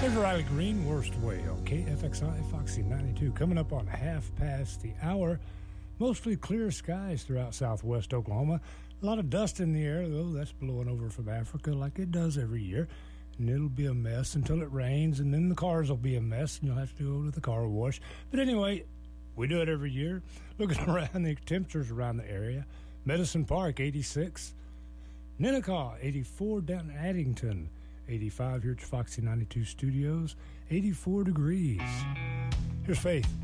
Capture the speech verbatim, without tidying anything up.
There's Riley Green, Worst Way on K F X I Foxy ninety-two. Coming up on half past the hour. Mostly clear skies throughout southwest Oklahoma. A lot of dust in the air, though. That's blowing over from Africa like it does every year. And it'll be a mess until it rains, and then the cars will be a mess, and you'll have to go to the car wash. But anyway, we do it every year. Looking around, the temperatures around the area. Medicine Park, eighty-six. Ninnekah, eighty-four. Down in Addington, eighty-five. Here at Foxy ninety-two Studios, eighty-four degrees. Here's Faith.